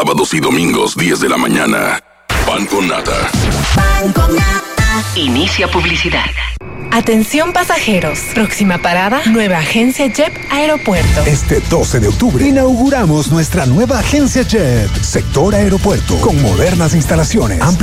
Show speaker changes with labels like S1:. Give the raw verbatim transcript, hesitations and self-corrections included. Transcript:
S1: sábados y domingos, diez de la mañana. Pan con nata.
S2: Pan con nata.
S3: Inicia publicidad.
S4: Atención pasajeros. Próxima parada, nueva agencia Jet Aeropuerto.
S5: Este doce de octubre inauguramos nuestra nueva agencia Jet, Sector Aeropuerto, con modernas instalaciones,